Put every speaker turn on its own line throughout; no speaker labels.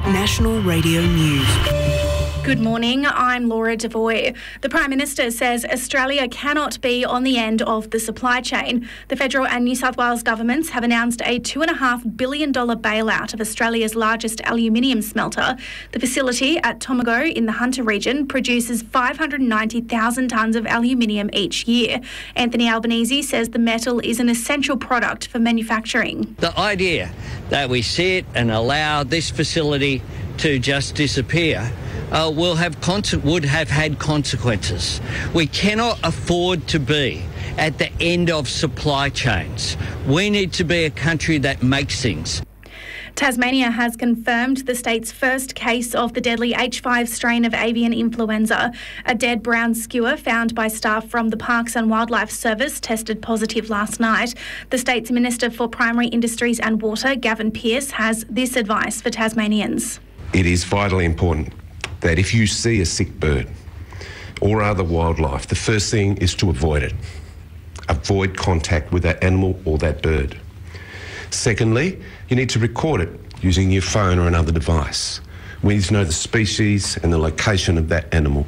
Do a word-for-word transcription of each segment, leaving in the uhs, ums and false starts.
National Radio News.
Good morning, I'm Laura Devoy. The Prime Minister says Australia cannot be on the end of the supply chain. The federal and New South Wales governments have announced a two point five billion dollars bailout of Australia's largest aluminium smelter. The facility at Tomago in the Hunter region produces five hundred ninety thousand tonnes of aluminium each year. Anthony Albanese says the metal is an essential product for manufacturing.
The idea that we sit and allow this facility to just disappear Uh, will have con- would have had consequences. We cannot afford to be at the end of supply chains. We need to be a country that makes things.
Tasmania has confirmed the state's first case of the deadly H five strain of avian influenza. A dead brown skua found by staff from the Parks and Wildlife Service tested positive last night. The state's Minister for Primary Industries and Water, Gavin Pearce, has this advice for Tasmanians.
It is vitally important that if you see a sick bird or other wildlife, the first thing is to avoid it. Avoid contact with that animal or that bird. Secondly, you need to record it using your phone or another device. We need to know the species and the location of that animal.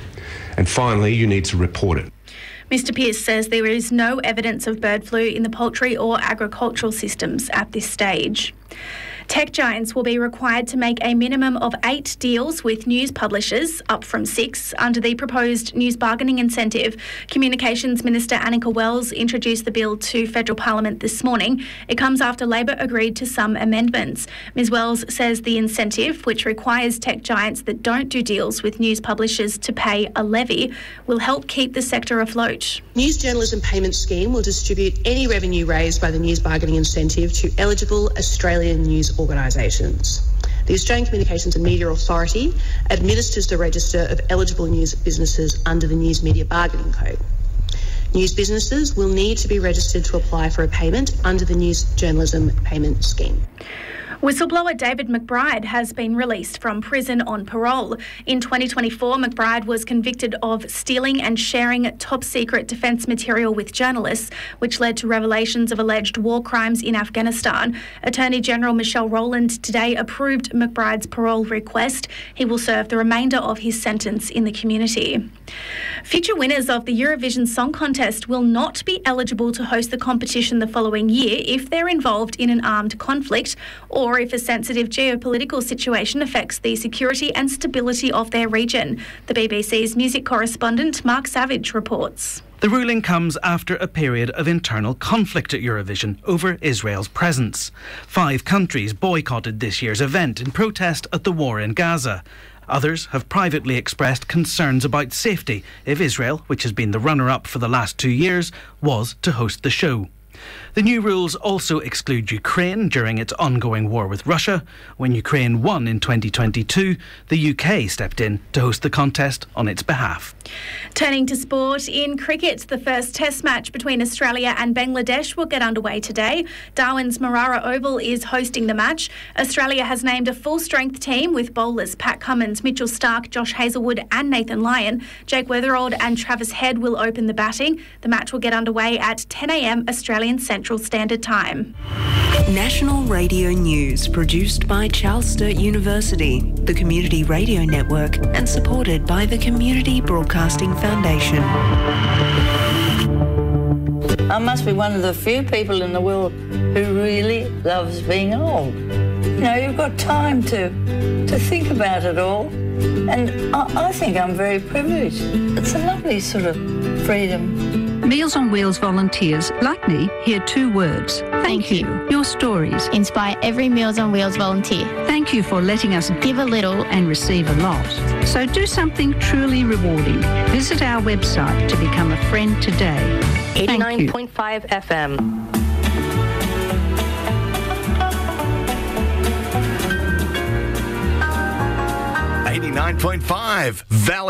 And finally, you need to report it.
Mister Pearce says there is no evidence of bird flu in the poultry or agricultural systems at this stage. Tech giants will be required to make a minimum of eight deals with news publishers, up from six, under the proposed news bargaining incentive. Communications Minister Annika Wells introduced the bill to Federal Parliament this morning. It comes after Labor agreed to some amendments. Miz Wells says the incentive, which requires tech giants that don't do deals with news publishers to pay a levy, will help keep the sector afloat.
News Journalism Payment Scheme will distribute any revenue raised by the news bargaining incentive to eligible Australian news organisations. The Australian Communications and Media Authority administers the register of eligible news businesses under the News Media Bargaining Code. News businesses will need to be registered to apply for a payment under the News Journalism Payment Scheme.
Whistleblower David McBride has been released from prison on parole. In twenty twenty-four, McBride was convicted of stealing and sharing top-secret defence material with journalists, which led to revelations of alleged war crimes in Afghanistan. Attorney General Michelle Rowland today approved McBride's parole request. He will serve the remainder of his sentence in the community. Future winners of the Eurovision Song Contest will not be eligible to host the competition the following year if they're involved in an armed conflict or if a sensitive geopolitical situation affects the security and stability of their region. The B B C's music correspondent Mark Savage reports.
The ruling comes after a period of internal conflict at Eurovision over Israel's presence. Five countries boycotted this year's event in protest at the war in Gaza. Others have privately expressed concerns about safety if Israel, which has been the runner-up for the last two years, was to host the show. The new rules also exclude Ukraine during its ongoing war with Russia. When Ukraine won in twenty twenty-two, the U K stepped in to host the contest on its behalf.
Turning to sport, in cricket, the first test match between Australia and Bangladesh will get underway today. Darwin's Marara Oval is hosting the match. Australia has named a full-strength team with bowlers Pat Cummins, Mitchell Starc, Josh Hazlewood and Nathan Lyon. Jake Weatherald and Travis Head will open the batting. The match will get underway at ten a m Australian Central Standard Time.
National Radio News, produced by Charles Sturt University, the Community Radio Network, and supported by the Community Broadcasting Foundation.
I must be one of the few people in the world who really loves being old. You know, you've got time to to think about it all, and I, I think I'm very privileged. It's a lovely sort of freedom.
Meals on Wheels volunteers, like me, hear two words. Thank, Thank you. you. Your stories
inspire every Meals on Wheels volunteer.
Thank you for letting us give a little and receive a lot. So do something truly rewarding. Visit our website to become a friend today.
eighty-nine point five F M.
eighty-nine point five Valley.